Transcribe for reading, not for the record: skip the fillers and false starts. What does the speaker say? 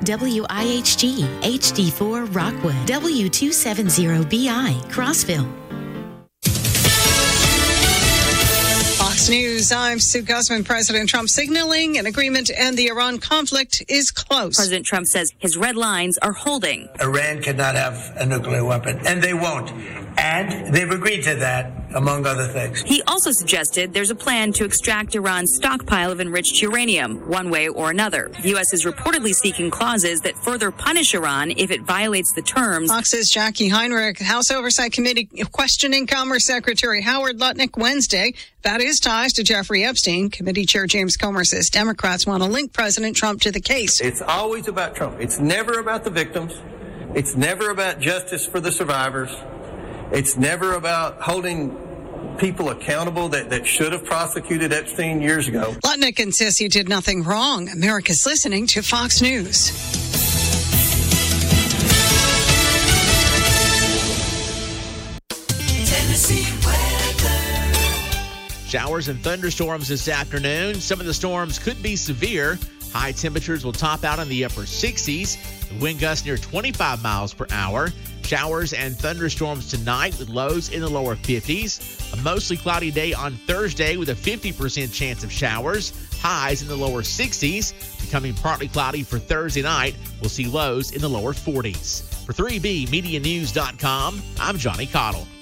WIHG HD4 Rockwood, W270BI Crossville. Fox News, I'm Sue Guzman. President Trump signaling an agreement to end the Iran conflict is close. President Trump says his red lines are holding. Iran cannot have a nuclear weapon, and they won't. And they've agreed to that, among other things. He also suggested there's a plan to extract Iran's stockpile of enriched uranium, one way or another. The U.S. is reportedly seeking clauses that further punish Iran if it violates the terms. Fox's Jackie Heinrich, House Oversight Committee questioning Commerce Secretary Howard Lutnick Wednesday about his ties to Jeffrey Epstein. Committee Chair James Comer says Democrats want to link President Trump to the case. It's always about Trump. It's never about the victims. It's never about justice for the survivors. It's never about holding people accountable that should have prosecuted Epstein years ago. Lutnick insists he did nothing wrong. America's listening to Fox News. Tennessee weather. Showers and thunderstorms this afternoon. Some of the storms could be severe. High temperatures will top out in the upper 60s. The wind gusts near 25 miles per hour. Showers and thunderstorms tonight with lows in the lower 50s. A mostly cloudy day on Thursday with a 50% chance of showers. Highs in the lower 60s. Becoming partly cloudy for Thursday night. We'll see lows in the lower 40s. For 3BMediaNews.com, I'm Johnny Cottle.